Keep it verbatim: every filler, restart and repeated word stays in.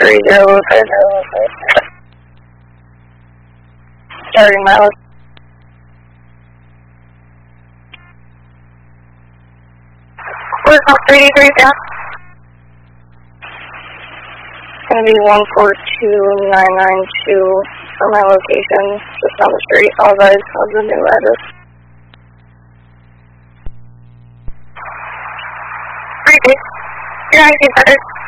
three zero five zero five. Starting miles. We're off three D three down. It's going to be one four two nine nine two for my location, just on the street. All guys have the new address. Three D. You're nineteen hundred.